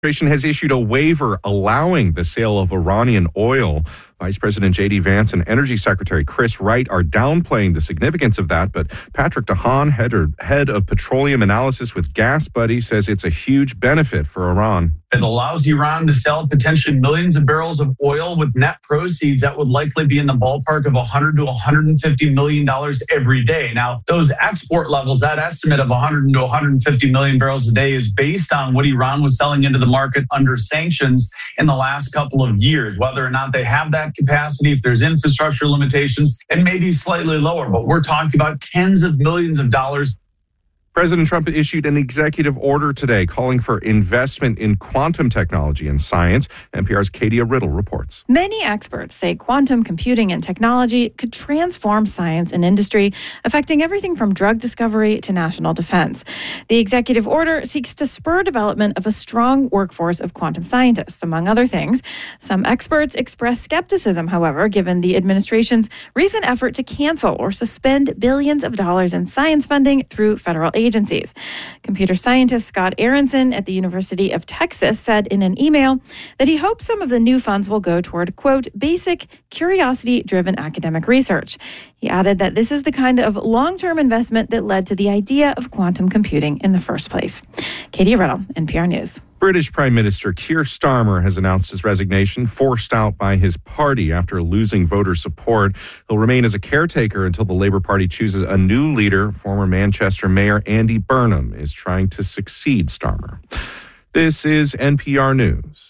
Administration has issued a waiver allowing the sale of Iranian oil. Vice President J.D. Vance and Energy Secretary Chris Wright are downplaying the significance of that, but Patrick DeHaan, head of petroleum analysis with Gas Buddy, says it's a huge benefit for Iran. It allows Iran to sell potentially millions of barrels of oil with net proceeds that would likely be in the ballpark of $100 to $150 million every day. Now, those export levels, that estimate of 100 to 150 million barrels a day is based on what Iran was selling into the market under sanctions in the last couple of years. Whether or not they have that capacity, if there's infrastructure limitations, it may be slightly lower, but we're talking about tens of millions of dollars. President Trump issued an executive order today calling for investment in quantum technology and science. NPR's Katia Riddle reports. Many experts say quantum computing and technology could transform science and industry, affecting everything from drug discovery to national defense. The executive order seeks to spur development of a strong workforce of quantum scientists, among other things. Some experts express skepticism, however, given the administration's recent effort to cancel or suspend billions of dollars in science funding through federal agencies. Computer scientist Scott Aronson at the University of Texas said in an email that he hopes some of the new funds will go toward, quote, basic curiosity-driven academic research. He added that this is the kind of long-term investment that led to the idea of quantum computing in the first place. Katie Riddle, NPR News. British Prime Minister Keir Starmer has announced his resignation, forced out by his party after losing voter support. He'll remain as a caretaker until the Labour Party chooses a new leader. Former Manchester Mayor Andy Burnham is trying to succeed Starmer. This is NPR News.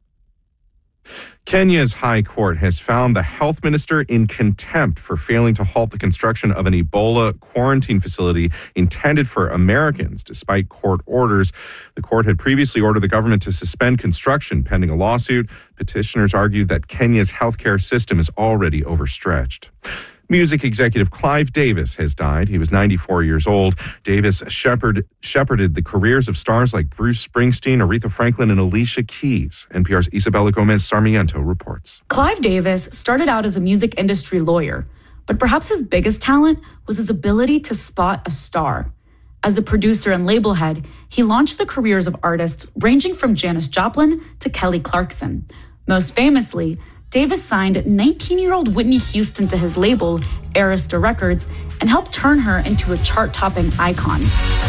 Kenya's High Court has found the health minister in contempt for failing to halt the construction of an Ebola quarantine facility intended for Americans, despite court orders. The court had previously ordered the government to suspend construction pending a lawsuit. Petitioners argued that Kenya's healthcare system is already overstretched. Music executive Clive Davis has died. He was 94 years old. Davis shepherded the careers of stars like Bruce Springsteen, Aretha Franklin, and Alicia Keys. NPR's Isabella Gomez Sarmiento reports. Clive Davis started out as a music industry lawyer, but perhaps his biggest talent was his ability to spot a star. As a producer and label head, he launched the careers of artists ranging from Janis Joplin to Kelly Clarkson. Most famously, Davis signed 19-year-old Whitney Houston to his label, Arista Records, and helped turn her into a chart-topping icon.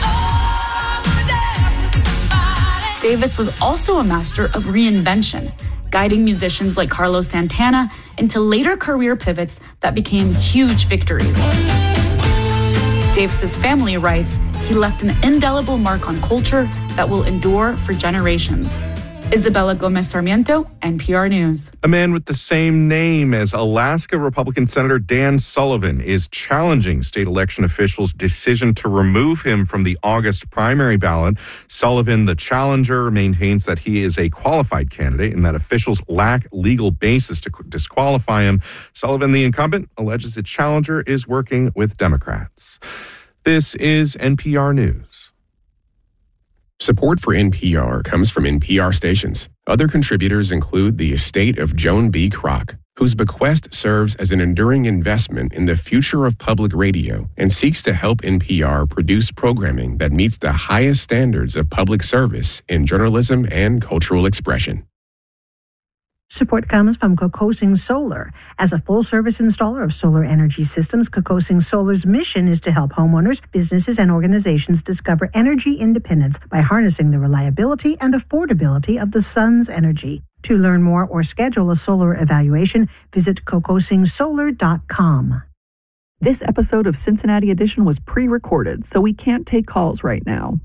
Davis was also a master of reinvention, guiding musicians like Carlos Santana into later career pivots that became huge victories. Davis's family writes, he left an indelible mark on culture that will endure for generations. Isabella Gomez Sarmiento, NPR News. A man with the same name as Alaska Republican Senator Dan Sullivan is challenging state election officials' decision to remove him from the August primary ballot. Sullivan, the challenger, maintains that he is a qualified candidate and that officials lack legal basis to disqualify him. Sullivan, the incumbent, alleges the challenger is working with Democrats. This is NPR News. Support for NPR comes from NPR stations. Other contributors include the estate of Joan B. Kroc, whose bequest serves as an enduring investment in the future of public radio and seeks to help NPR produce programming that meets the highest standards of public service in journalism and cultural expression. Support comes from Kokosing Solar. As a full-service installer of solar energy systems, Kokosing Solar's mission is to help homeowners, businesses, and organizations discover energy independence by harnessing the reliability and affordability of the sun's energy. To learn more or schedule a solar evaluation, visit kokosingsolar.com. This episode of Cincinnati Edition was pre-recorded, so we can't take calls right now.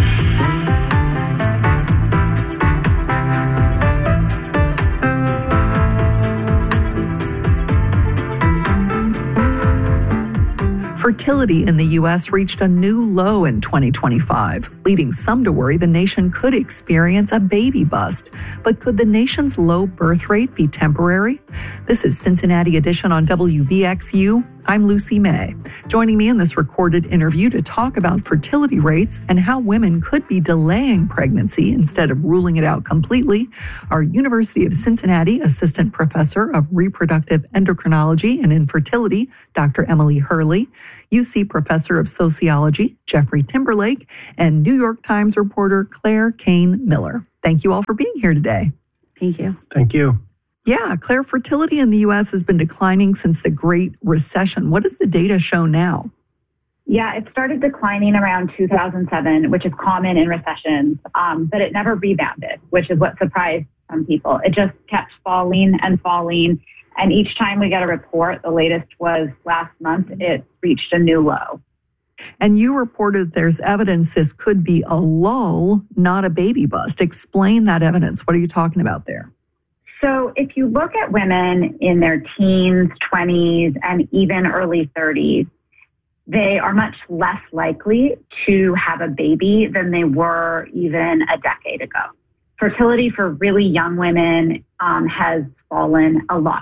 Fertility in the U.S. reached a new low in 2025, leading some to worry the nation could experience a baby bust. But could the nation's low birth rate be temporary? This is Cincinnati Edition on WVXU. I'm Lucy May. Joining me in this recorded interview to talk about fertility rates and how women could be delaying pregnancy instead of ruling it out completely are University of Cincinnati Assistant Professor of Reproductive Endocrinology and Infertility, Dr. Emily Hurley, UC Professor of Sociology, Jeffrey Timberlake, and New York Times reporter Claire Kane Miller. Thank you all for being here today. Thank you. Thank you. Yeah, Claire, fertility in the U.S. has been declining since the Great Recession. What does the data show now? Yeah, it started declining around 2007, which is common in recessions, but it never rebounded, which is what surprised some people. It just kept falling and falling. And each time we got a report, the latest was last month, it reached a new low. And you reported there's evidence this could be a lull, not a baby bust. Explain that evidence. What are you talking about there? So if you look at women in their teens, 20s, and even early 30s, they are much less likely to have a baby than they were even a decade ago. Fertility for really young women has fallen a lot,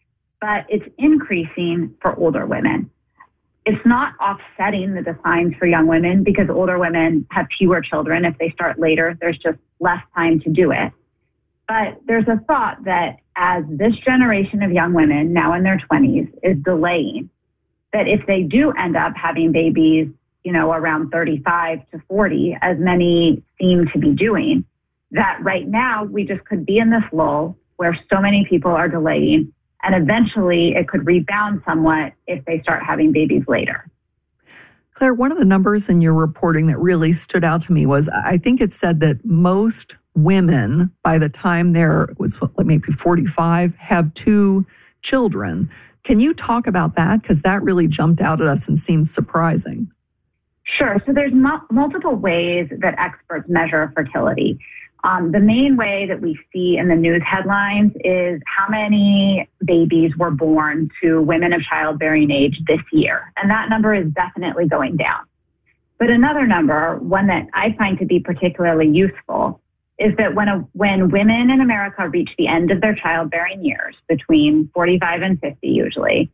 but it's increasing for older women. It's not offsetting the declines for young women because older women have fewer children. If they start later, there's just less time to do it. But there's a thought that as this generation of young women now in their 20s is delaying, that if they do end up having babies, around 35 to 40, as many seem to be doing, that right now we just could be in this lull where so many people are delaying, and eventually it could rebound somewhat if they start having babies later. Claire, one of the numbers in your reporting that really stood out to me was, I think it said that most women, by the time they're maybe 45, have 2 children. Can you talk about that? Because that really jumped out at us and seemed surprising. Sure. So there's multiple ways that experts measure fertility. The main way that we see in the news headlines is how many babies were born to women of childbearing age this year. And that number is definitely going down. But another number, one that I find to be particularly useful, is that when women in America reach the end of their childbearing years, between 45 and 50 usually,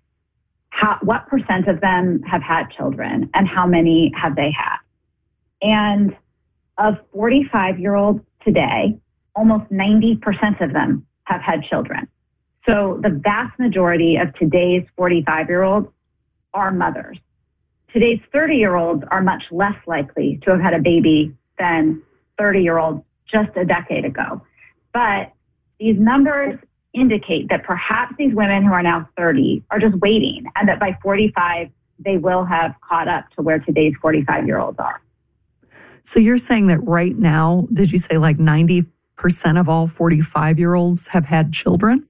what percent of them have had children and how many have they had? And of 45-year-olds today, almost 90% of them have had children. So the vast majority of today's 45-year-olds are mothers. Today's 30-year-olds are much less likely to have had a baby than 30-year-olds just a decade ago. But these numbers indicate that perhaps these women who are now 30 are just waiting, and that by 45, they will have caught up to where today's 45-year-olds are. So you're saying that right now, did you say like 90% of all 45-year-olds have had children?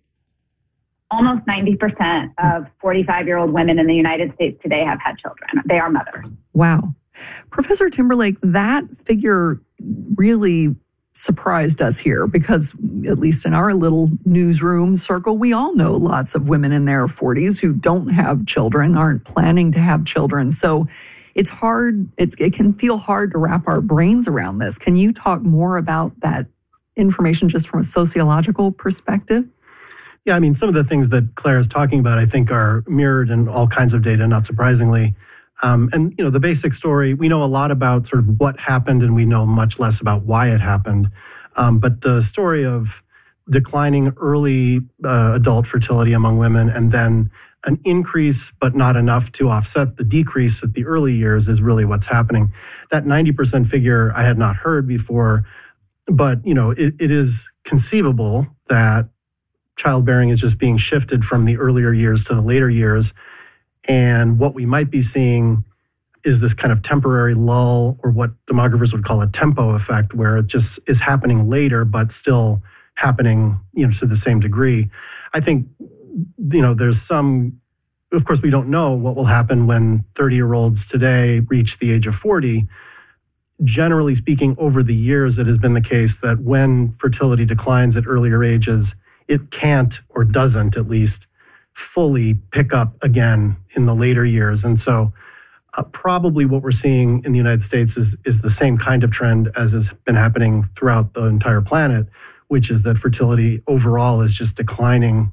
Almost 90% of 45-year-old women in the United States today have had children. They are mothers. Wow. Professor Timberlake, that figure really surprised us here because, at least in our little newsroom circle, we all know lots of women in their 40s who don't have children, aren't planning to have children. So it's hard, it can feel hard to wrap our brains around this. Can you talk more about that information just from a sociological perspective? Yeah, I mean, some of the things that Claire is talking about, I think, are mirrored in all kinds of data, not surprisingly. And, the basic story, we know a lot about sort of what happened, and we know much less about why it happened. But the story of declining early adult fertility among women and then an increase, but not enough to offset the decrease at the early years is really what's happening. That 90% figure I had not heard before, but, it is conceivable that childbearing is just being shifted from the earlier years to the later years. And what we might be seeing is this kind of temporary lull, or what demographers would call a tempo effect, where it just is happening later, but still happening, to the same degree. I think, there's some, of course, we don't know what will happen when 30-year-olds today reach the age of 40. Generally speaking, over the years, it has been the case that when fertility declines at earlier ages, it can't, or doesn't at least, fully pick up again in the later years. And so probably what we're seeing in the United States is the same kind of trend as has been happening throughout the entire planet, which is that fertility overall is just declining.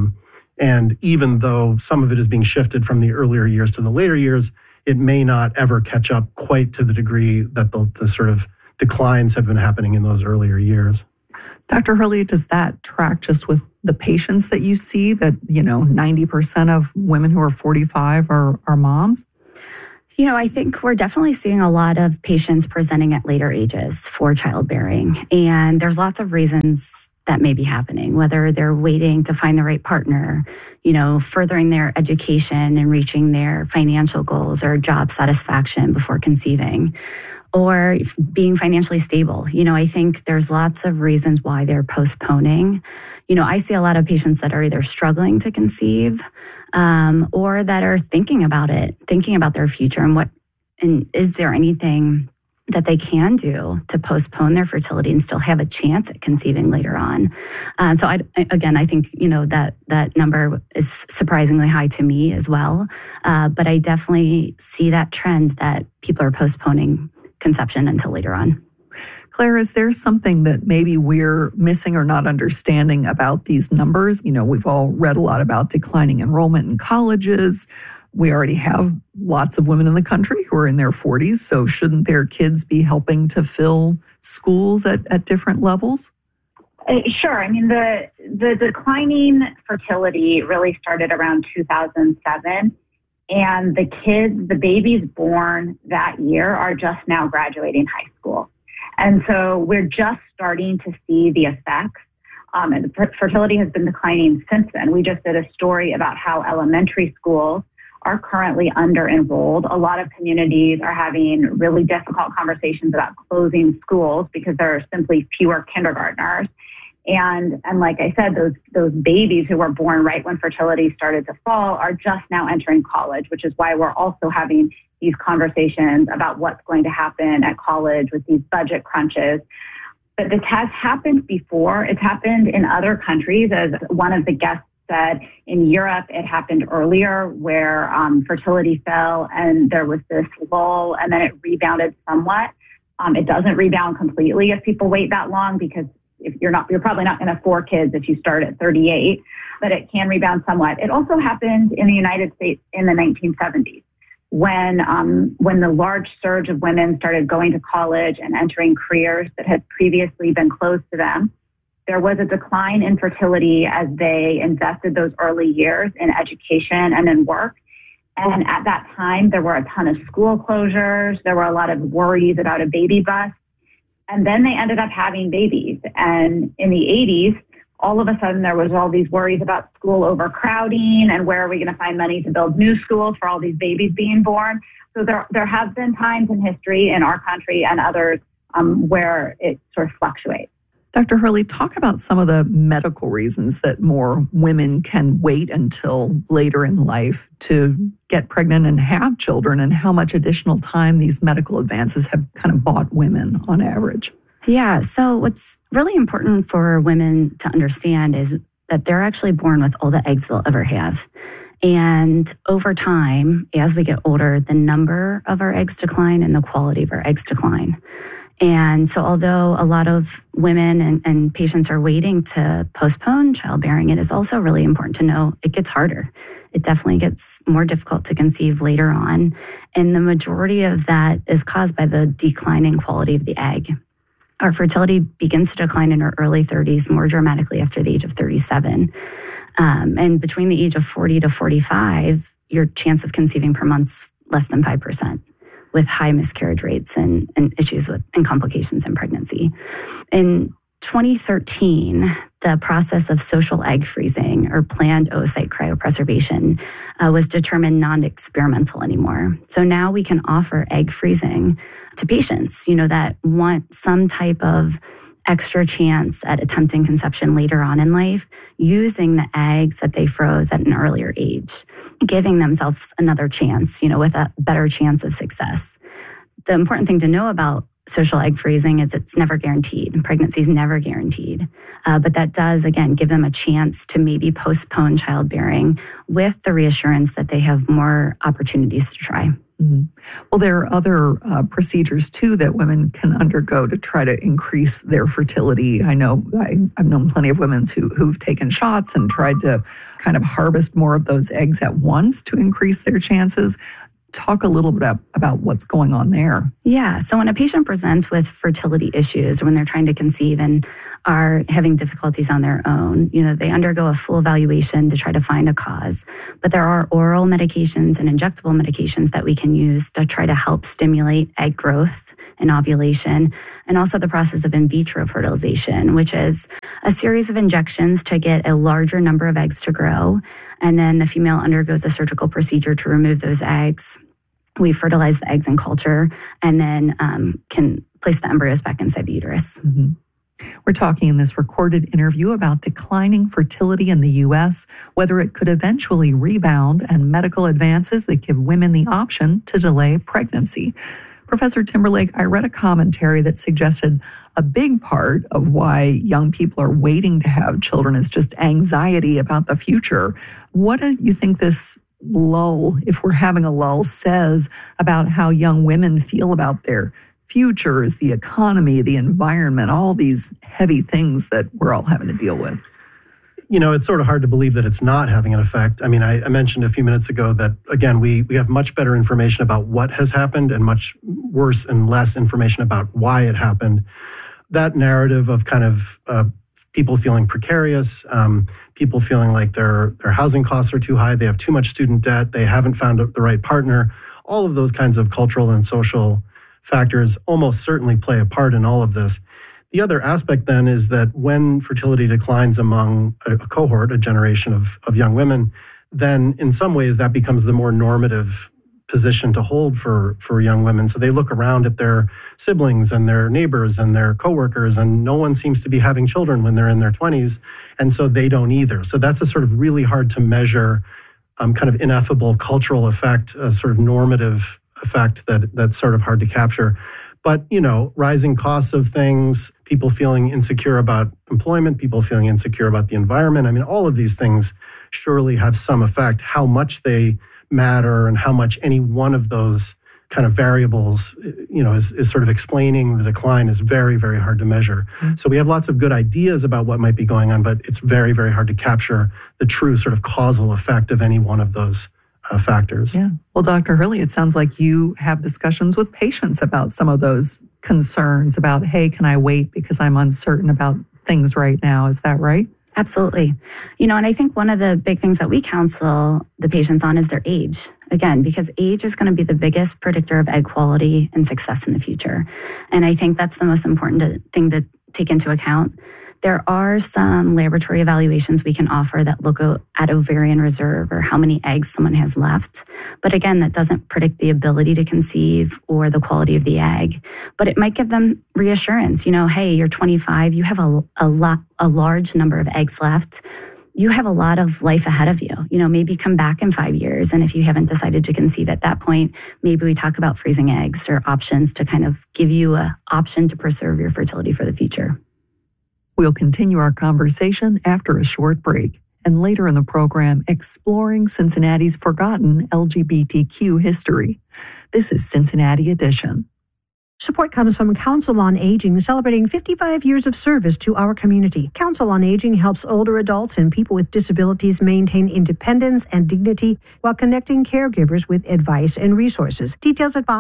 And even though some of it is being shifted from the earlier years to the later years, it may not ever catch up quite to the degree that the sort of declines have been happening in those earlier years. Dr. Hurley, does that track just with the patients that you see, that, 90% of women who are 45 are moms? I think we're definitely seeing a lot of patients presenting at later ages for childbearing. And there's lots of reasons that may be happening, whether they're waiting to find the right partner, furthering their education and reaching their financial goals or job satisfaction before conceiving, or being financially stable. I think there's lots of reasons why they're postponing. I see a lot of patients that are either struggling to conceive or that are thinking about their future and is there anything that they can do to postpone their fertility and still have a chance at conceiving later on. So I think, that number is surprisingly high to me as well. But I definitely see that trend that people are postponing conception until later on. Claire, is there something that maybe we're missing or not understanding about these numbers? We've all read a lot about declining enrollment in colleges. We already have lots of women in the country who are in their 40s, so shouldn't their kids be helping to fill schools at different levels? Sure. I mean, the declining fertility really started around 2007, and the babies born that year are just now graduating high school. And so we're just starting to see the effects. And fertility has been declining since then. We just did a story about how elementary schools are currently under-enrolled. A lot of communities are having really difficult conversations about closing schools because there are simply fewer kindergartners. And like I said, those babies who were born right when fertility started to fall are just now entering college, which is why we're also having these conversations about what's going to happen at college with these budget crunches. But this has happened before. It's happened in other countries. As one of the guests said, in Europe, it happened earlier where fertility fell and there was this lull and then it rebounded somewhat. It doesn't rebound completely if people wait that long because you're probably not going to have 4 kids if you start at 38, but it can rebound somewhat. It also happened in the United States in the 1970s when the large surge of women started going to college and entering careers that had previously been closed to them. There was a decline in fertility as they invested those early years in education and in work. And at that time, there were a ton of school closures. There were a lot of worries about a baby bust. And then they ended up having babies. And in the 80s, all of a sudden, there was all these worries about school overcrowding and where are we going to find money to build new schools for all these babies being born. So there have been times in history in our country and others where it sort of fluctuates. Dr. Hurley, talk about some of the medical reasons that more women can wait until later in life to get pregnant and have children, and how much additional time these medical advances have kind of bought women on average. Yeah, so what's really important for women to understand is that they're actually born with all the eggs they'll ever have. And over time, as we get older, the number of our eggs decline and the quality of our eggs decline. And so although a lot of women and patients are waiting to postpone childbearing, it is also really important to know it gets harder. It definitely gets more difficult to conceive later on. And the majority of that is caused by the declining quality of the egg. Our fertility begins to decline in our early 30s, more dramatically after the age of 37. And between the age of 40 to 45, your chance of conceiving per month's less than 5%. With high miscarriage rates and issues and complications in pregnancy. In 2013, the process of social egg freezing or planned oocyte cryopreservation was determined non-experimental anymore. So now we can offer egg freezing to patients, that want some type of extra chance at attempting conception later on in life, using the eggs that they froze at an earlier age, giving themselves another chance, with a better chance of success. The important thing to know about social egg freezing is it's never guaranteed. Pregnancy is never guaranteed. But that does, again, give them a chance to maybe postpone childbearing with the reassurance that they have more opportunities to try. Mm-hmm. Well, there are other procedures, too, that women can undergo to try to increase their fertility. I know I've known plenty of women who've taken shots and tried to kind of harvest more of those eggs at once to increase their chances. Talk a little bit about what's going on there. Yeah. So when a patient presents with fertility issues, or when they're trying to conceive and are having difficulties on their own, they undergo a full evaluation to try to find a cause. But there are oral medications and injectable medications that we can use to try to help stimulate egg growth and ovulation, and also the process of in vitro fertilization, which is a series of injections to get a larger number of eggs to grow. And then the female undergoes a surgical procedure to remove those eggs. We fertilize the eggs in culture and then can place the embryos back inside the uterus. Mm-hmm. We're talking in this recorded interview about declining fertility in the U.S., whether it could eventually rebound, and medical advances that give women the option to delay pregnancy. Professor Timberlake, I read a commentary that suggested a big part of why young people are waiting to have children is just anxiety about the future. What do you think this lull, if we're having a lull, says about how young women feel about their futures, the economy, the environment, all these heavy things that we're all having to deal with? It's sort of hard to believe that it's not having an effect. I mean, I mentioned a few minutes ago that, again, we have much better information about what has happened and much worse and less information about why it happened. That narrative of kind of people feeling precarious, people feeling like their housing costs are too high, they have too much student debt, they haven't found the right partner, all of those kinds of cultural and social factors almost certainly play a part in all of this. The other aspect then is that when fertility declines among a cohort, a generation of young women, then in some ways that becomes the more normative position to hold for young women. So they look around at their siblings and their neighbors and their coworkers, and no one seems to be having children when they're in their 20s, and so they don't either. So that's a sort of really hard to measure kind of ineffable cultural effect, a sort of normative effect that's sort of hard to capture. But, rising costs of things, people feeling insecure about employment, people feeling insecure about the environment. I mean, all of these things surely have some effect. How much they matter and how much any one of those kind of variables, is sort of explaining the decline is very, very hard to measure. Mm-hmm. So we have lots of good ideas about what might be going on, but it's very, very hard to capture the true sort of causal effect of any one of those factors. Yeah. Well, Dr. Hurley, it sounds like you have discussions with patients about some of those concerns about, hey, can I wait because I'm uncertain about things right now? Is that right? Absolutely. And I think one of the big things that we counsel the patients on is their age. Again, because age is going to be the biggest predictor of egg quality and success in the future. And I think that's the most important thing to take into account. There are some laboratory evaluations we can offer that look at ovarian reserve or how many eggs someone has left. But again, that doesn't predict the ability to conceive or the quality of the egg. But it might give them reassurance. Hey, you're 25, you have a large number of eggs left. You have a lot of life ahead of you. Maybe come back in 5 years. And if you haven't decided to conceive at that point, maybe we talk about freezing eggs or options to kind of give you an option to preserve your fertility for the future. We'll continue our conversation after a short break, and later in the program, exploring Cincinnati's forgotten LGBTQ history. This is Cincinnati Edition. Support comes from Council on Aging, celebrating 55 years of service to our community. Council on Aging helps older adults and people with disabilities maintain independence and dignity while connecting caregivers with advice and resources. Details at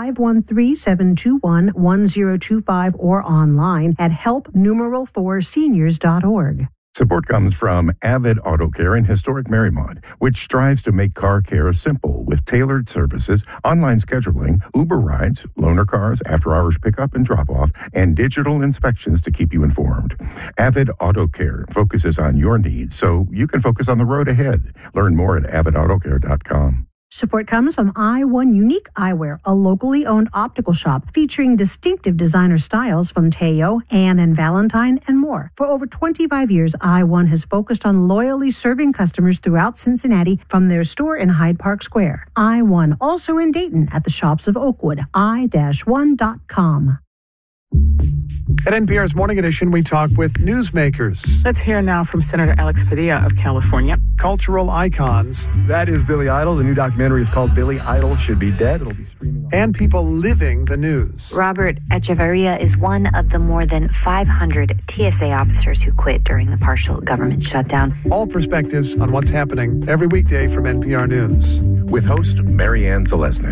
513-721-1025 or online at help4seniors.org. Support comes from Avid Auto Care in historic Marymount, which strives to make car care simple with tailored services, online scheduling, Uber rides, loaner cars, after-hours pickup and drop-off, and digital inspections to keep you informed. Avid Auto Care focuses on your needs so you can focus on the road ahead. Learn more at avidautocare.com. Support comes from I1 Unique Eyewear, a locally owned optical shop featuring distinctive designer styles from Teo, Anne and Valentine, and more. For over 25 years, I1 has focused on loyally serving customers throughout Cincinnati from their store in Hyde Park Square. I1, also in Dayton at the shops of Oakwood, i-1.com. At NPR's Morning Edition, we talk with newsmakers. Let's hear now from Senator Alex Padilla of California. Cultural icons. That is Billy Idol. The new documentary is called Billy Idol Should Be Dead. It'll be streaming. And people living the news. Robert Echeverria is one of the more than 500 TSA officers who quit during the partial government shutdown. All perspectives on what's happening every weekday from NPR News. With host Marianne Zalesnik.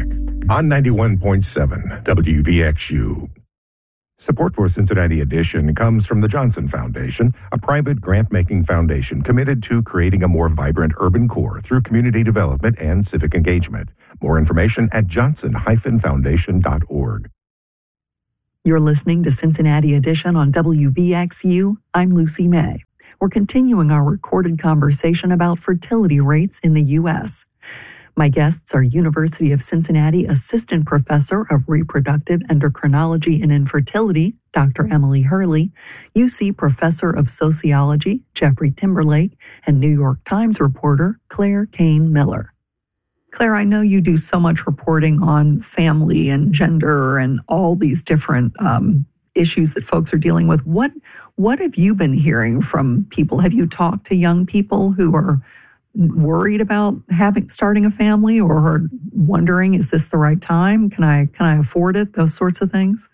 on 91.7 WVXU. Support for Cincinnati Edition comes from the Johnson Foundation, a private grant-making foundation committed to creating a more vibrant urban core through community development and civic engagement. More information at johnson-foundation.org. You're listening to Cincinnati Edition on WVXU. I'm Lucy May. We're continuing our recorded conversation about fertility rates in the U.S. My guests are University of Cincinnati Assistant Professor of Reproductive Endocrinology and Infertility, Dr. Emily Hurley, UC Professor of Sociology, Jeffrey Timberlake, and New York Times reporter, Claire Kane Miller. Claire, I know you do so much reporting on family and gender and all these different issues that folks are dealing with. What have you been hearing from people? Have you talked to young people who are worried about starting a family or are wondering, is this the right time? Can I afford it? Those sorts of things.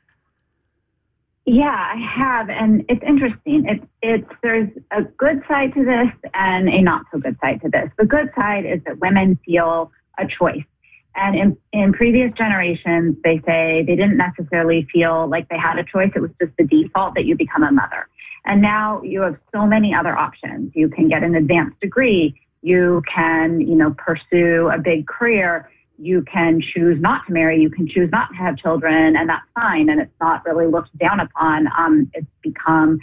Yeah, I have, and it's interesting. There's a good side to this and a not so good side to this. The good side is that women feel a choice. And in previous generations, they say they didn't necessarily feel like they had a choice. It was just the default that you become a mother. And now you have so many other options. You can get an advanced degree. You can, pursue a big career. You can choose not to marry. You can choose not to have children, and that's fine. And it's not really looked down upon. It's become,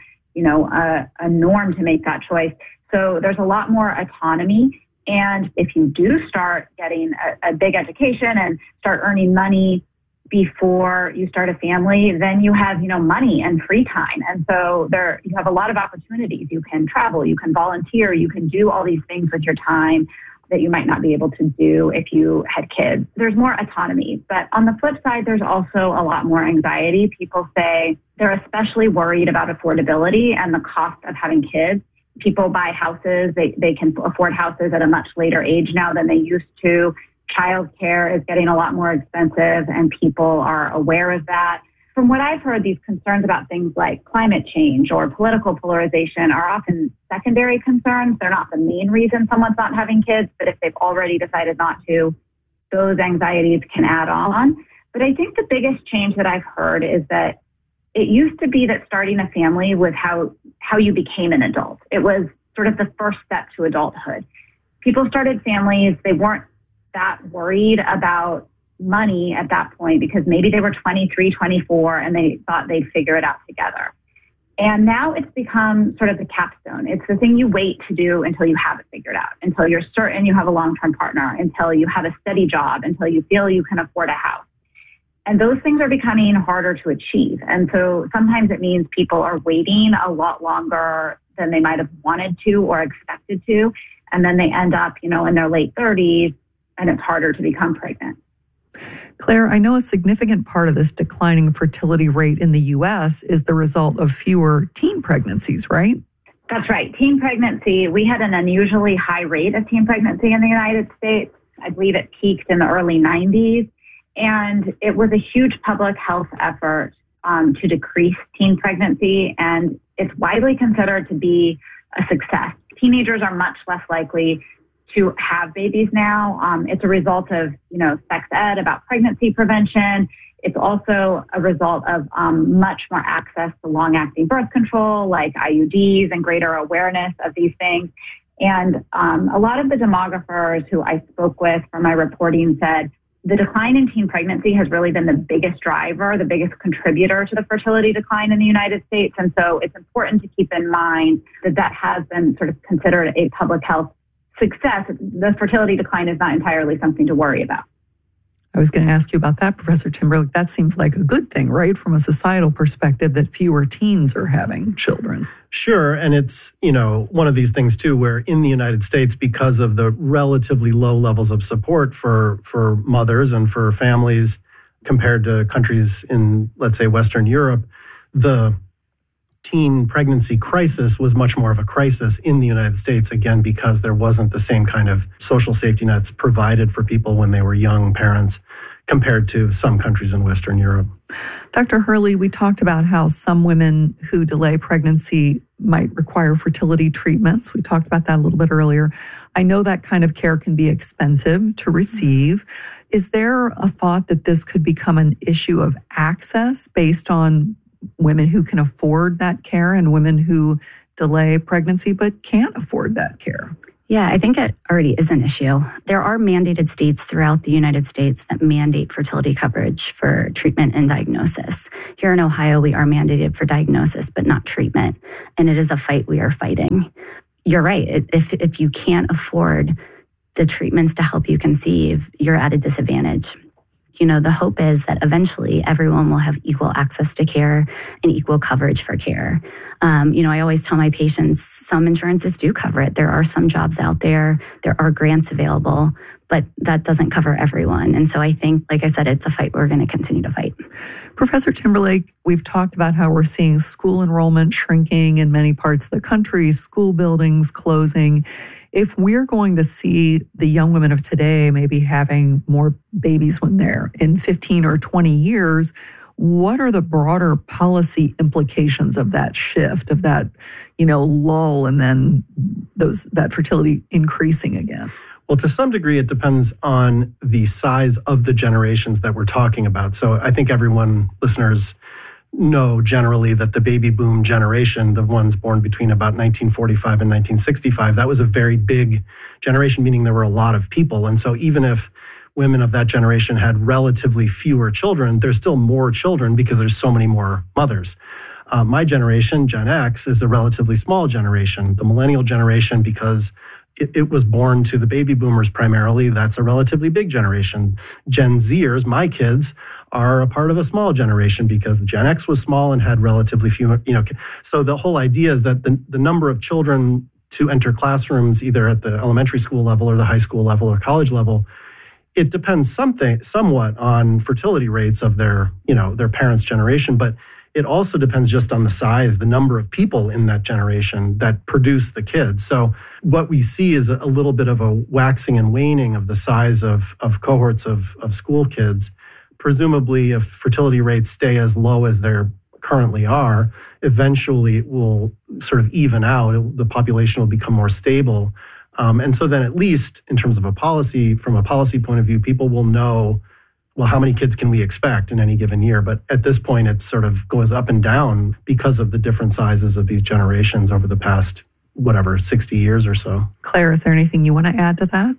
a norm to make that choice. So there's a lot more autonomy. And if you do start getting a big education and start earning money before you start a family, then you have, money and free time. And so you have a lot of opportunities. You can travel, you can volunteer, you can do all these things with your time that you might not be able to do if you had kids. There's more autonomy. But on the flip side, there's also a lot more anxiety. People say they're especially worried about affordability and the cost of having kids. People buy houses. They can afford houses at a much later age now than they used to. Childcare is getting a lot more expensive, and people are aware of that. From what I've heard, these concerns about things like climate change or political polarization are often secondary concerns. They're not the main reason someone's not having kids, but if they've already decided not to, those anxieties can add on. But I think the biggest change that I've heard is that it used to be that starting a family was how you became an adult. It was sort of the first step to adulthood. People started families. They weren't that worried about money at that point because maybe they were 23, 24, and they thought they'd figure it out together. And now it's become sort of the capstone. It's the thing you wait to do until you have it figured out, until you're certain you have a long-term partner, until you have a steady job, until you feel you can afford a house. And those things are becoming harder to achieve. And so sometimes it means people are waiting a lot longer than they might have wanted to or expected to. And then they end up, in their late 30s, and it's harder to become pregnant. Claire, I know a significant part of this declining fertility rate in the U.S. is the result of fewer teen pregnancies, right? That's right. Teen pregnancy, we had an unusually high rate of teen pregnancy in the United States. I believe it peaked in the early 90s. And it was a huge public health effort to decrease teen pregnancy. And it's widely considered to be a success. Teenagers are much less likely to have babies now. It's a result of, sex ed about pregnancy prevention. It's also a result of much more access to long-acting birth control like IUDs and greater awareness of these things. And a lot of the demographers who I spoke with for my reporting said the decline in teen pregnancy has really been the biggest driver, the biggest contributor to the fertility decline in the United States. And so it's important to keep in mind that has been sort of considered a public health success. The fertility decline is not entirely something to worry about. I was going to ask you about that, Professor Timberlake. That seems like a good thing, right? From a societal perspective, that fewer teens are having children. Sure. And it's, one of these things too, where in the United States, because of the relatively low levels of support for mothers and for families compared to countries in, let's say, Western Europe, the teen pregnancy crisis was much more of a crisis in the United States, again, because there wasn't the same kind of social safety nets provided for people when they were young parents compared to some countries in Western Europe. Dr. Hurley, we talked about how some women who delay pregnancy might require fertility treatments. We talked about that a little bit earlier. I know that kind of care can be expensive to receive. Is there a thought that this could become an issue of access based on women who can afford that care and women who delay pregnancy but can't afford that care? Yeah, I think it already is an issue. There are mandated states throughout the United States that mandate fertility coverage for treatment and diagnosis. Here in Ohio, we are mandated for diagnosis, but not treatment. And it is a fight we are fighting. You're right. If you can't afford the treatments to help you conceive, you're at a disadvantage. You know, the hope is that eventually everyone will have equal access to care and equal coverage for care. I always tell my patients, some insurances do cover it. There are some jobs out there. There are grants available, but that doesn't cover everyone. And so I think, like I said, it's a fight we're going to continue to fight. Professor Timberlake, we've talked about how we're seeing school enrollment shrinking in many parts of the country, school buildings closing. If we're going to see the young women of today maybe having more babies when they're in 15 or 20 years, what are the broader policy implications of that shift, of that, lull and then that fertility increasing again? Well, to some degree, it depends on the size of the generations that we're talking about. So I think listeners know generally that the baby boom generation, the ones born between about 1945 and 1965, that was a very big generation, meaning there were a lot of people. And so even if women of that generation had relatively fewer children, there's still more children because there's so many more mothers. My generation, Gen X, is a relatively small generation. The millennial generation, because it was born to the baby boomers primarily, that's a relatively big generation. Gen Zers, my kids, are a part of a small generation because the Gen X was small and had relatively few, So the whole idea is that the number of children to enter classrooms, either at the elementary school level or the high school level or college level, it depends somewhat on fertility rates of their parents' generation, but it also depends just on the size, the number of people in that generation that produce the kids. So what we see is a little bit of a waxing and waning of the size of cohorts of school kids. Presumably, if fertility rates stay as low as they currently are, eventually it will sort of even out. The population will become more stable. And so then at least in terms of from a policy point of view, people will know, well, how many kids can we expect in any given year? But at this point, it sort of goes up and down because of the different sizes of these generations over the past, 60 years or so. Claire, is there anything you want to add to that?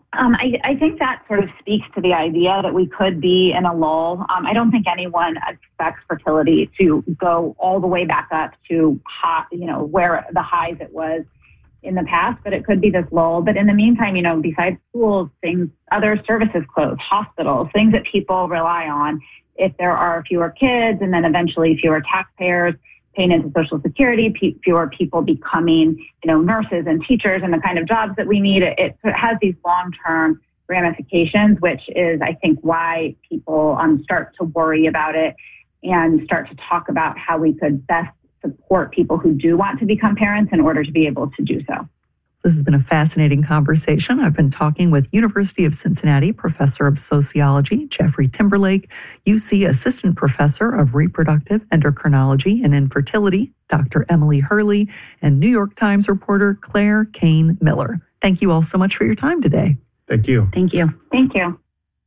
I think that sort of speaks to the idea that we could be in a lull. I don't think anyone expects fertility to go all the way back up to where the highs it was in the past, but it could be this lull. But in the meantime, besides schools, other services close, hospitals, things that people rely on. If there are fewer kids and then eventually fewer taxpayers paying into Social Security, fewer people becoming, nurses and teachers and the kind of jobs that we need, it has these long-term ramifications, which is, I think, why people start to worry about it and start to talk about how we could best support people who do want to become parents in order to be able to do so. This has been a fascinating conversation. I've been talking with University of Cincinnati Professor of Sociology, Jeffrey Timberlake, UC Assistant Professor of Reproductive Endocrinology and Infertility, Dr. Emily Hurley, and New York Times reporter Claire Kane Miller. Thank you all so much for your time today. Thank you. Thank you. Thank you.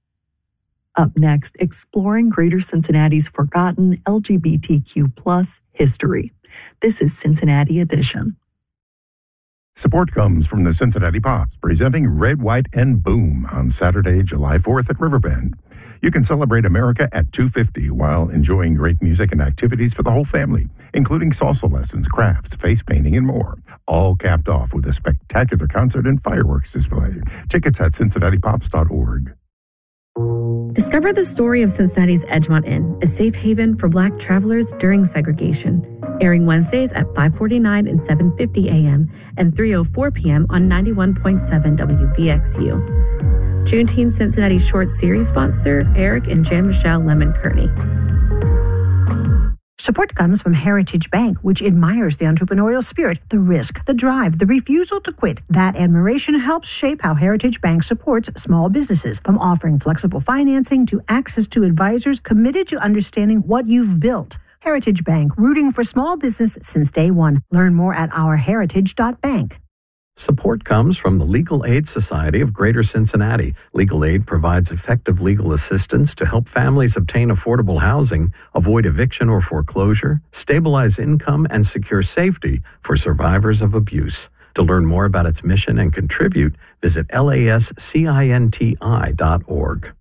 Up next, exploring Greater Cincinnati's forgotten LGBTQ+ history. This is Cincinnati Edition. Support comes from the Cincinnati Pops, presenting Red, White, and Boom on Saturday, July 4th at Riverbend. You can celebrate America at 2:50 while enjoying great music and activities for the whole family, including salsa lessons, crafts, face painting, and more. All capped off with a spectacular concert and fireworks display. Tickets at cincinnatipops.org. Discover the story of Cincinnati's Edgemont Inn, a safe haven for Black travelers during segregation. Airing Wednesdays at 5:49 and 7:50 a.m. and 3:04 p.m. on 91.7 WVXU. Juneteenth Cincinnati Short Series sponsor, Eric and Jean-Michel Lemon-Kearney. Support comes from Heritage Bank, which admires the entrepreneurial spirit, the risk, the drive, the refusal to quit. That admiration helps shape how Heritage Bank supports small businesses, from offering flexible financing to access to advisors committed to understanding what you've built. Heritage Bank, rooting for small business since day one. Learn more at ourheritage.bank. Support comes from the Legal Aid Society of Greater Cincinnati. Legal Aid provides effective legal assistance to help families obtain affordable housing, avoid eviction or foreclosure, stabilize income, and secure safety for survivors of abuse. To learn more about its mission and contribute, visit lascinti.org.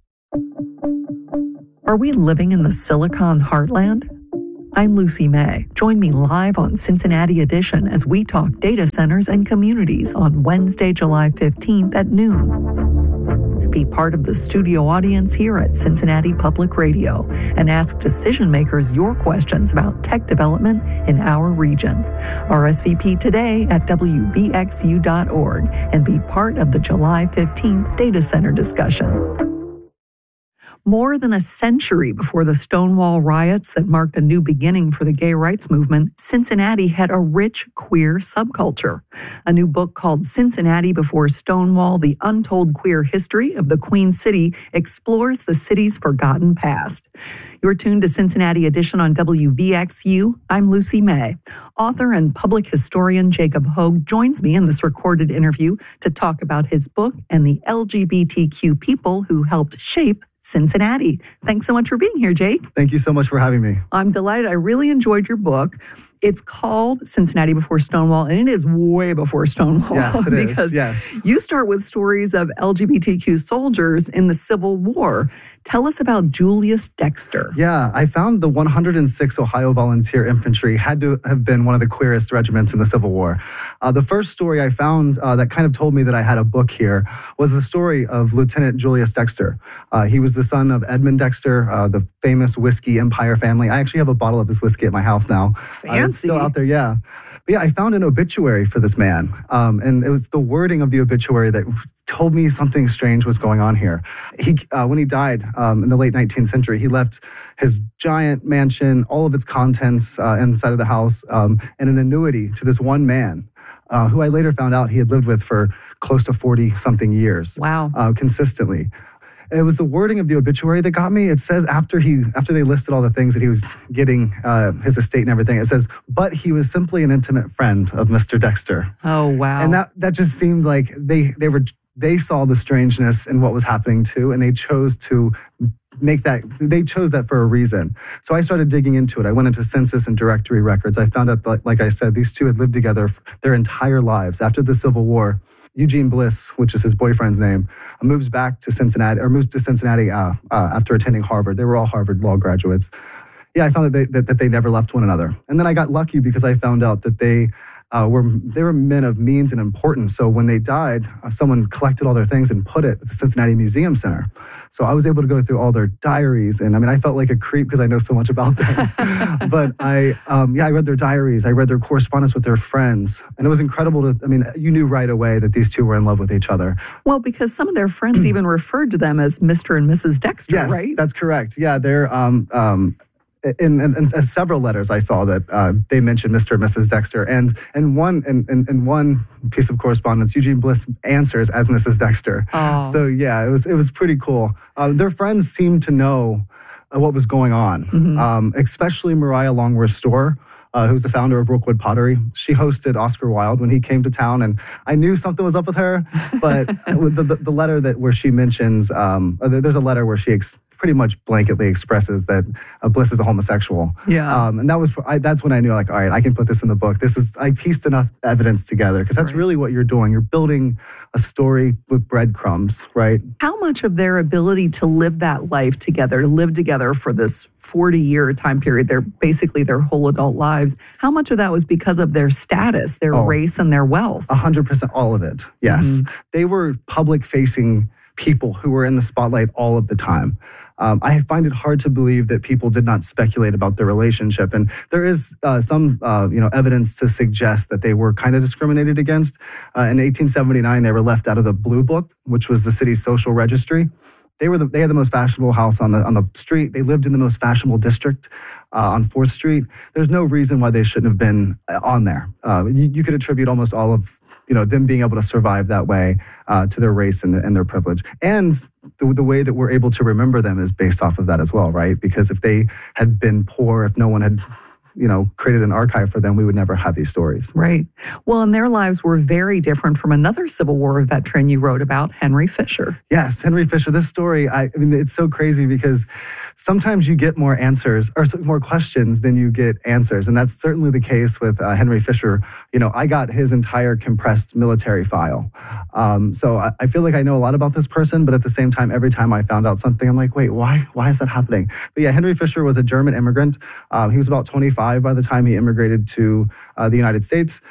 Are we living in the Silicon Heartland? I'm Lucy May. Join me live on Cincinnati Edition as we talk data centers and communities on Wednesday, July 15th at noon. Be part of the studio audience here at Cincinnati Public Radio and ask decision makers your questions about tech development in our region. RSVP today at WBXU.org and be part of the July 15th data center discussion. More than a century before the Stonewall riots that marked a new beginning for the gay rights movement, Cincinnati had a rich queer subculture. A new book called Cincinnati Before Stonewall, The Untold Queer History of the Queen City explores the city's forgotten past. You're tuned to Cincinnati Edition on WVXU. I'm Lucy May. Author and public historian Jacob Hogue joins me in this recorded interview to talk about his book and the LGBTQ people who helped shape Cincinnati. Thanks so much for being here, Jake. Thank you so much for having me. I'm delighted. I really enjoyed your book. It's called Cincinnati Before Stonewall, and it is way before Stonewall. Yes, it is. Because yes. You start with stories of LGBTQ soldiers in the Civil War. Tell us about Julius Dexter. Yeah, I found the 106th Ohio Volunteer Infantry had to have been one of the queerest regiments in the Civil War. The first story I found that kind of told me that I had a book here was the story of Lieutenant Julius Dexter. He was the son of Edmund Dexter, the famous whiskey empire family. I actually have a bottle of his whiskey at my house now. It's still out there, yeah. But yeah, I found an obituary for this man, and it was the wording of the obituary that told me something strange was going on here. When he died in the late 19th century, he left his giant mansion, all of its contents inside of the house, and an annuity to this one man, who I later found out he had lived with for close to 40-something years. Wow. Consistently. It was the wording of the obituary that got me. It says after they listed all the things that he was getting, his estate and everything, it says, but he was simply an intimate friend of Mr. Dexter. Oh, wow. And that just seemed like they saw the strangeness in what was happening too, and they chose to they chose that for a reason. So I started digging into it. I went into census and directory records. I found out, like I said, these two had lived together their entire lives. After the Civil War, Eugene Bliss, which is his boyfriend's name, moves to Cincinnati after attending Harvard. They were all Harvard law graduates. Yeah, I found that they never left one another. And then I got lucky because I found out that they were men of means and importance. So when they died, someone collected all their things and put it at the Cincinnati Museum Center. So I was able to go through all their diaries. And I mean, I felt like a creep because I know so much about them. But I read their diaries. I read their correspondence with their friends. And it was incredible you knew right away that these two were in love with each other. Well, because some of their friends even referred to them as Mr. and Mrs. Dexter, yes, right? That's correct. Yeah, they're in several letters I saw that they mentioned Mr. and Mrs. Dexter, and in one piece of correspondence, Eugene Bliss answers as Mrs. Dexter. Oh. So yeah, it was pretty cool. Their friends seemed to know what was going on, especially Mariah Longworth Store, who's the founder of Rookwood Pottery. She hosted Oscar Wilde when he came to town, and I knew something was up with her. But the letter where she mentions, there's a letter where she pretty much blanketly expresses that Bliss is a homosexual. Yeah. And that's when I knew, like, all right, I can put this in the book. I pieced enough evidence together, because that's really what you're doing. You're building a story with breadcrumbs, right? How much of their ability to live that life together, to live together for this 40-year time period, basically their whole adult lives, how much of that was because of their status, their race, and their wealth? 100%, all of it, yes. They were public-facing people who were in the spotlight all of the time. I find it hard to believe that people did not speculate about their relationship. And there is some evidence to suggest that they were kind of discriminated against. In 1879, they were left out of the Blue Book, which was the city's social registry. They had the most fashionable house on the street. They lived in the most fashionable district on 4th Street. There's no reason why they shouldn't have been on there. You could attribute almost all of them being able to survive that way to their race and their privilege. And the way that we're able to remember them is based off of that as well, right? Because if they had been poor, if no one had created an archive for them, we would never have these stories. Right. Well, and their lives were very different from another Civil War veteran you wrote about, Henry Fisher. Yes, Henry Fisher. This story, I mean, it's so crazy because sometimes you get more answers or more questions than you get answers. And that's certainly the case with Henry Fisher. I got his entire compressed military file. So I feel like I know a lot about this person, but at the same time, every time I found out something, I'm like, wait, why is that happening? But yeah, Henry Fisher was a German immigrant. He was about 25 by the time he immigrated to the United States.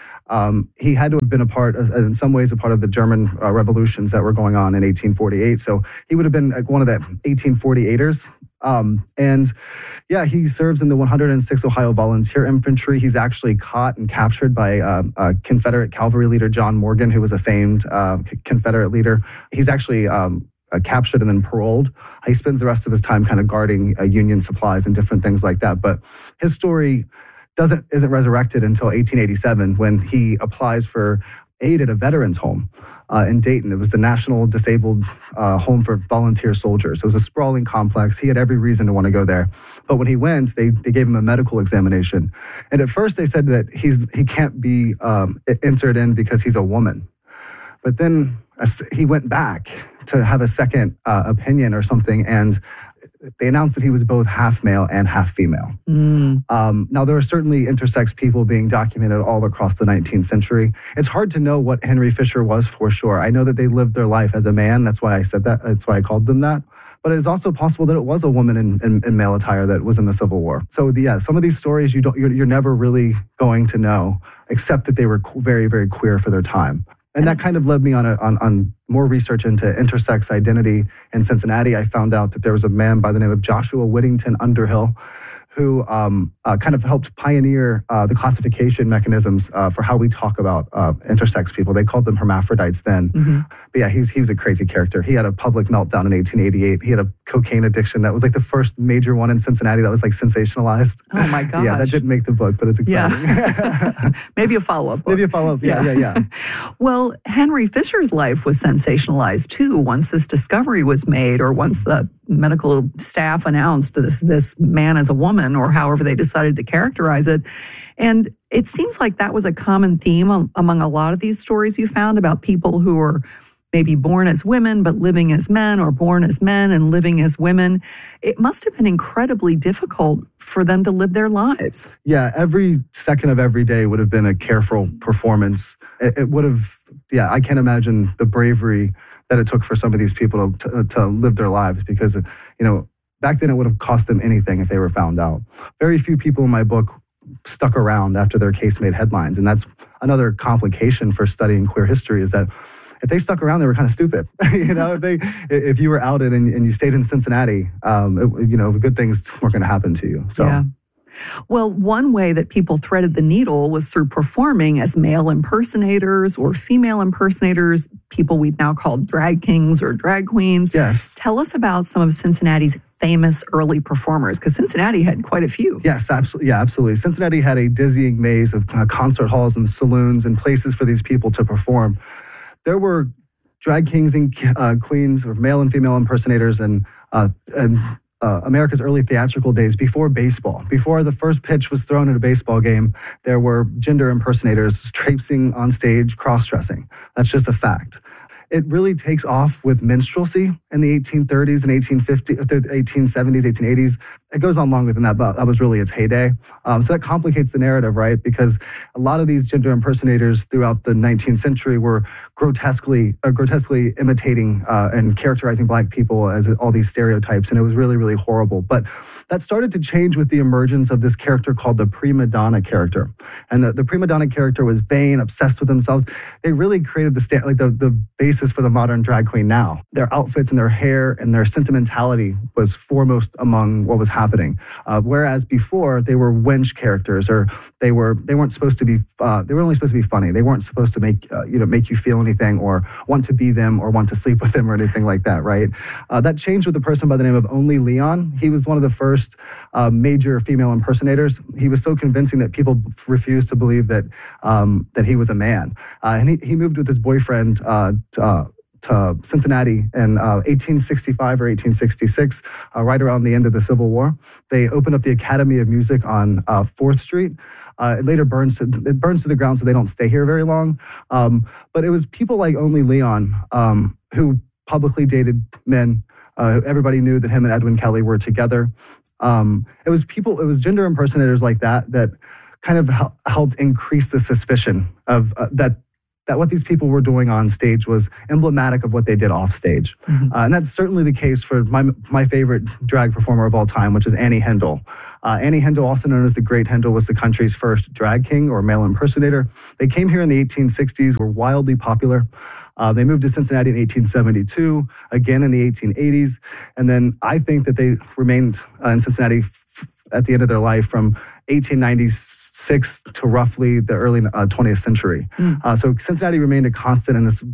He had to have been in some ways a part of the German revolutions that were going on in 1848. So he would have been one of the 1848ers. And yeah, he serves in the 106th Ohio Volunteer Infantry. He's actually caught and captured by Confederate cavalry leader John Morgan, who was a famed Confederate leader. He's actually captured and then paroled. He spends the rest of his time kind of guarding Union supplies and different things like that. But his story isn't resurrected until 1887 when he applies for aid at a veterans home in Dayton. It was the National Disabled Home for Volunteer Soldiers. It was a sprawling complex. He had every reason to want to go there. But when he went, they gave him a medical examination. And at first they said that he can't be entered in because he's a woman. But then he went back to have a second opinion or something, and they announced that he was both half male and half female. Now, there are certainly intersex people being documented all across the 19th century. It's hard to know what Henry Fisher was for sure. I know that they lived their life as a man. That's why I said that. That's why I called them that. But it is also possible that it was a woman in male attire that was in the Civil War. So yeah, some of these stories you're never really going to know, except that they were very, very queer for their time. And that kind of led me on more research into intersex identity in Cincinnati. I found out that there was a man by the name of Joshua Whittington Underhill who kind of helped pioneer the classification mechanisms for how we talk about intersex people. They called them hermaphrodites then. But yeah, he was a crazy character. He had a public meltdown in 1888. He had a cocaine addiction that was like the first major one in Cincinnati that was like sensationalized. Oh my gosh. Yeah, that didn't make the book, but it's exciting. Yeah. Maybe a follow-up book. Maybe a follow-up, yeah. Well, Henry Fisher's life was sensationalized too once this discovery was made, or once the medical staff announced this man as a woman, or however they decided to characterize it. And it seems like that was a common theme among a lot of these stories you found about people who were maybe born as women but living as men, or born as men and living as women. It must have been incredibly difficult for them to live their lives. Yeah, every second of every day would have been a careful performance. It would have, I can't imagine the bravery that it took for some of these people to live their lives, because, back then it would have cost them anything if they were found out. Very few people in my book stuck around after their case made headlines. And that's another complication for studying queer history, is that if they stuck around, they were kind of stupid. If you were outed and you stayed in Cincinnati, good things weren't going to happen to you. So. Yeah. Well, one way that people threaded the needle was through performing as male impersonators or female impersonators, people we've now called drag kings or drag queens. Yes. Tell us about some of Cincinnati's famous early performers, because Cincinnati had quite a few. Yes, absolutely. Yeah, absolutely. Cincinnati had a dizzying maze of concert halls and saloons and places for these people to perform. There were drag kings and queens, or male and female impersonators, and America's early theatrical days before baseball. Before the first pitch was thrown at a baseball game, there were gender impersonators traipsing on stage, cross-dressing. That's just a fact. It really takes off with minstrelsy in the 1830s and 1870s, 1880s. It goes on longer than that, but that was really its heyday. So that complicates the narrative, right? Because a lot of these gender impersonators throughout the 19th century were grotesquely imitating and characterizing Black people as all these stereotypes, and it was really, really horrible. But that started to change with the emergence of this character called the prima donna character. And the prima donna character was vain, obsessed with themselves. They really created the basic basis for the modern drag queen now. Their outfits and their hair and their sentimentality was foremost among what was happening. Whereas before, they were wench characters, or they weren't supposed to be. They were only supposed to be funny. They weren't supposed to make you feel anything, or want to be them, or want to sleep with them, or anything like that. Right? That changed with a person by the name of Only Leon. He was one of the first major female impersonators. He was so convincing that people refused to believe that he was a man. And he moved with his boyfriend to Cincinnati in 1865 or 1866, right around the end of the Civil War. They opened up the Academy of Music on 4th Street. It later burns to the ground, so they don't stay here very long. But it was people like Only Leon who publicly dated men. Everybody knew that him and Edwin Kelly were together. It was gender impersonators like that kind of helped increase the suspicion of that what these people were doing on stage was emblematic of what they did off stage. Mm-hmm. And that's certainly the case for my favorite drag performer of all time, which is Annie Hindle. Annie Hindle, also known as the Great Hindle, was the country's first drag king or male impersonator. They came here in the 1860s, were wildly popular. They moved to Cincinnati in 1872, again in the 1880s. And then I think that they remained in Cincinnati at the end of their life from 1896 to roughly the early 20th century. So Cincinnati remained a constant in this